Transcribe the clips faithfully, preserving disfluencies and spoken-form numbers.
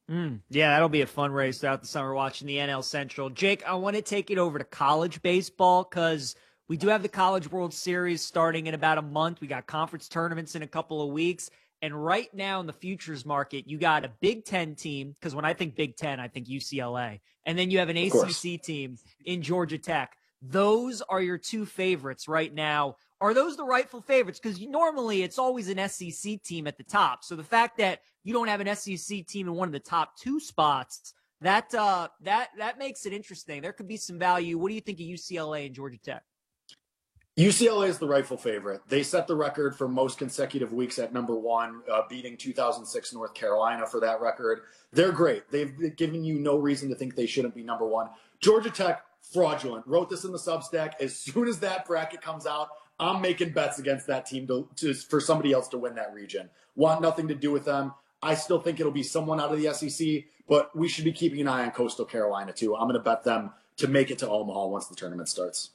Mm, yeah, that'll be a fun race throughout the summer watching the N L Central. Jake, I want to take it over to college baseball because we do have the College World Series starting in about a month. We got conference tournaments in a couple of weeks. And right now in the futures market, you got a Big Ten team, because when I think Big Ten, I think U C L A. And then you have an A C C team in Georgia Tech. Those are your two favorites right now. Are those the rightful favorites? Because normally it's always an S E C team at the top. So the fact that you don't have an S E C team in one of the top two spots, that uh, that that makes it interesting. There could be some value. What do you think of U C L A and Georgia Tech? U C L A is the rightful favorite. They set the record for most consecutive weeks at number one, uh, beating two thousand six North Carolina for that record. They're great. They've given you no reason to think they shouldn't be number one. Georgia Tech, fraudulent. Wrote this in the Substack. As soon as that bracket comes out, I'm making bets against that team to, to, for somebody else to win that region. Want nothing to do with them. I still think it'll be someone out of the S E C, but we should be keeping an eye on Coastal Carolina too. I'm going to bet them to make it to Omaha once the tournament starts.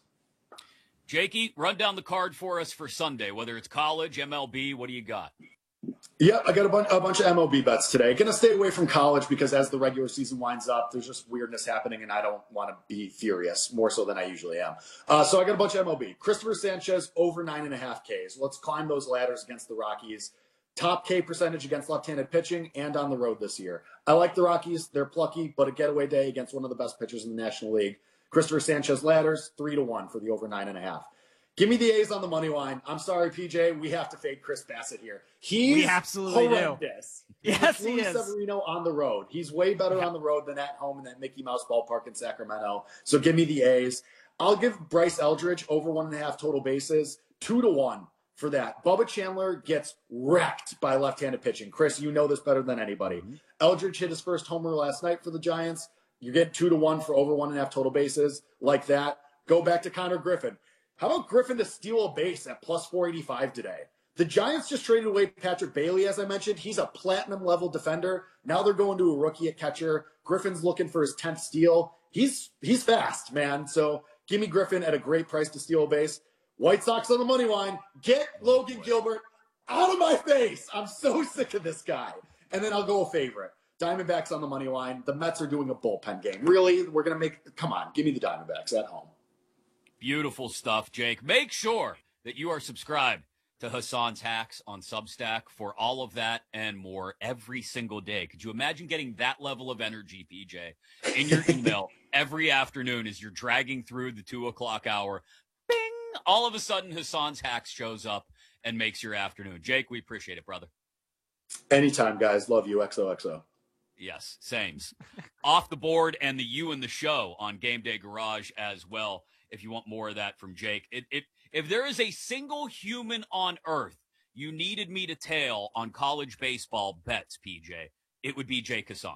Jakey, run down the card for us for Sunday, whether it's college, M L B, what do you got? Yeah, I got a bunch, a bunch of M L B bets today. Going to stay away from college because as the regular season winds up, there's just weirdness happening, and I don't want to be furious, more so than I usually am. Uh, so I got a bunch of M L B. Christopher Sanchez, over nine and a half Ks. Let's climb those ladders against the Rockies. Top K percentage against left-handed pitching and on the road this year. I like the Rockies. They're plucky, but a getaway day against one of the best pitchers in the National League. Christopher Sanchez ladders, three to one for the over nine and a half. Give me the A's on the money line. I'm sorry, P J. We have to fade Chris Bassett here. He's we absolutely horrendous. do. Yes, he Luis is. Severino on the road. He's way better yeah. on the road than at home in that Mickey Mouse ballpark in Sacramento. So give me the A's. I'll give Bryce Eldridge over one and a half total bases, two to one for that. Bubba Chandler gets wrecked by left-handed pitching. Chris, you know this better than anybody. Mm-hmm. Eldridge hit his first homer last night for the Giants. You get two to one for over one and a half total bases like that. Go back to Connor Griffin. How about Griffin to steal a base at plus four eighty-five today? The Giants just traded away Patrick Bailey, as I mentioned. He's a platinum-level defender. Now they're going to a rookie at catcher. Griffin's looking for his tenth steal. He's he's fast, man. So give me Griffin at a great price to steal a base. White Sox on the money line. Get Logan Gilbert out of my face. I'm so sick of this guy. And then I'll go a favorite. Diamondbacks on the money line. The Mets are doing a bullpen game. Really? We're going to make – come on. Give me the Diamondbacks at home. Beautiful stuff, Jake. Make sure that you are subscribed to Hassan's Hacks on Substack for all of that and more every single day. Could you imagine getting that level of energy, P J, in your email every afternoon as you're dragging through the two o'clock hour? Bing! All of a sudden, Hassan's Hacks shows up and makes your afternoon. Jake, we appreciate it, brother. Anytime, guys. Love you. X O X O. Yes, sames. Off the board and the you and the show on Game Day Garage as well. If you want more of that from Jake. It, it, if there is a single human on earth you needed me to tail on college baseball bets, P J, it would be Jake Hassan.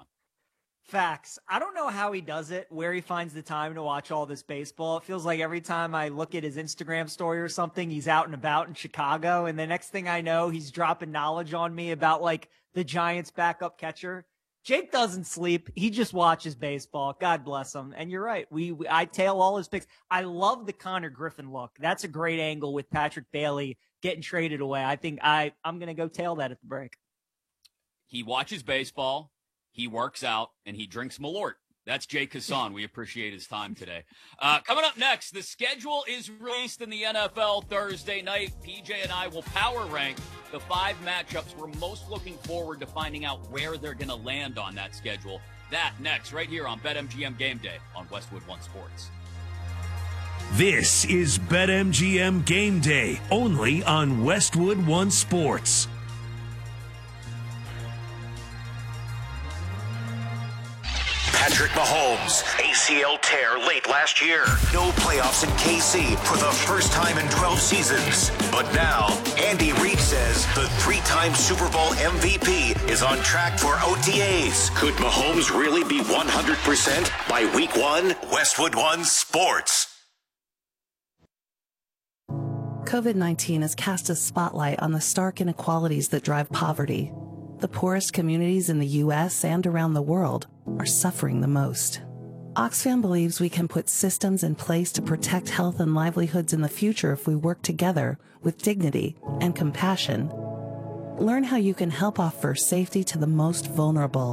Facts. I don't know how he does it, where he finds the time to watch all this baseball. It feels like every time I look at his Instagram story or something, he's out and about in Chicago. And the next thing I know, he's dropping knowledge on me about like the Giants backup catcher. Jake doesn't sleep. He just watches baseball. God bless him. And you're right. We, we I tail all his picks. I love the Connor Griffin look. That's a great angle with Patrick Bailey getting traded away. I think I, I'm going to go tail that at the break. He watches baseball, he works out, and he drinks Malort. That's Jake Hassan. We appreciate his time today. Uh, coming up next, the schedule is released in the N F L Thursday night. P J and I will power rank the five matchups we're most looking forward to finding out where they're going to land on that schedule. That next, right here on BetMGM Game Day on Westwood One Sports. This is BetMGM Game Day, only on Westwood One Sports. Patrick Mahomes, A C L tear late last year. No playoffs in K C for the first time in twelve seasons. But now, Andy Reid says the three-time Super Bowl M V P is on track for O T As. Could Mahomes really be one hundred percent by week one? Westwood One Sports. COVID nineteen has cast a spotlight on the stark inequalities that drive poverty. The poorest communities in the U S and around the world are suffering the most. Oxfam believes we can put systems in place to protect health and livelihoods in the future if we work together with dignity and compassion. Learn how you can help offer safety to the most vulnerable